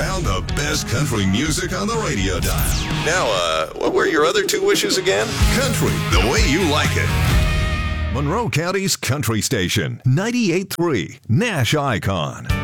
found the best country music on the radio dial. Now, what were your other two wishes again? Country, the way you like it. Monroe County's country station, 98.3 Nash Icon.